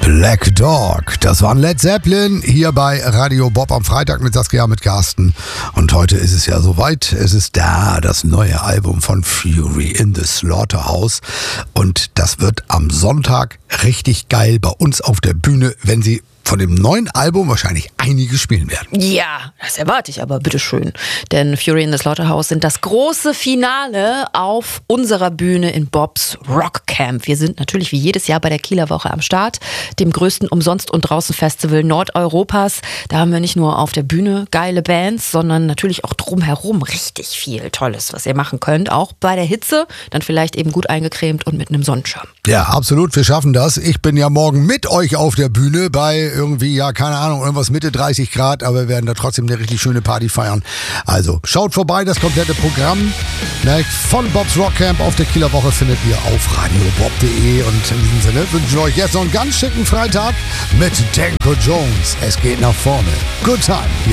Black Dog, das waren Led Zeppelin hier bei Radio Bob am Freitag mit Saskia, mit Carsten. Und heute ist es ja soweit, es ist da, das neue Album von Fury in the Slaughterhouse. Und das wird am Sonntag richtig geil bei uns auf der Bühne, wenn sie von dem neuen Album wahrscheinlich einige spielen werden. Ja, das erwarte ich aber, bitteschön. Denn Fury in the Slaughterhouse sind das große Finale auf unserer Bühne in Bobs Rock Camp. Wir sind natürlich wie jedes Jahr bei der Kieler Woche am Start, dem größten Umsonst- und Draußen-Festival Nordeuropas. Da haben wir nicht nur auf der Bühne geile Bands, sondern natürlich auch drumherum richtig viel Tolles, was ihr machen könnt. Auch bei der Hitze, dann vielleicht eben gut eingecremt und mit einem Sonnenschirm. Ja, absolut, wir schaffen das. Ich bin ja morgen mit euch auf der Bühne bei irgendwie, ja, keine Ahnung, irgendwas Mitte 30 Grad, aber wir werden da trotzdem eine richtig schöne Party feiern. Also, schaut vorbei, das komplette Programm von Bobs Rock Camp auf der Kieler Woche findet ihr auf radiobob.de. Und in diesem Sinne wünschen wir euch jetzt noch einen ganz schicken Freitag mit Danko Jones. Es geht nach vorne. Good time.